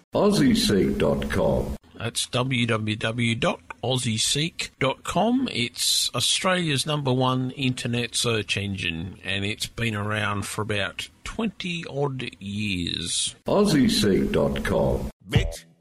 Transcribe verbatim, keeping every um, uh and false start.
Aussie Seek dot com. That's w w w dot aussie seek dot com. It's Australia's number one internet search engine, and it's been around for about twenty odd years. Aussie Seek dot com. Bitch.